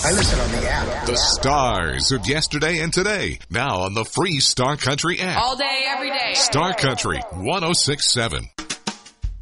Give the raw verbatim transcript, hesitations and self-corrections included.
I listen on the app. The stars of yesterday and today. Now on the free Star Country app. All day, every day. Star Country one oh six point seven.